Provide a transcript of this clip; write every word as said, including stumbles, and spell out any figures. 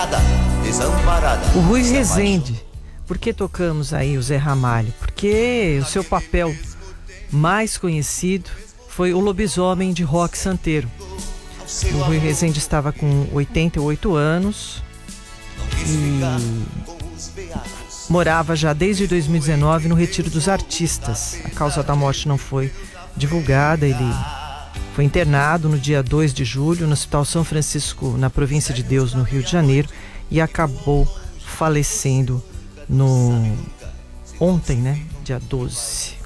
O Rui Rezende. Por que tocamos aí o Zé Ramalho? Porque o seu papel mais conhecido foi o lobisomem de Roque Santeiro. O Rui Rezende estava com oitenta e oito anos e morava já desde dois mil e dezenove no Retiro dos Artistas. A causa da morte não foi divulgada. Ele foi internado no dia dois de julho no Hospital São Francisco, na Província de Deus, no Rio de Janeiro, e acabou falecendo no ontem, né, dia doze.